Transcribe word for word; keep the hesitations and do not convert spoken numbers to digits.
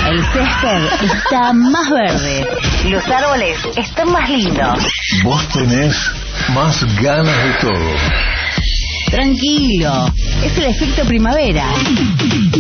El césped está más verde. Los árboles están más lindos. Vos tenés más ganas de todo. Tranquilo, es el efecto primavera.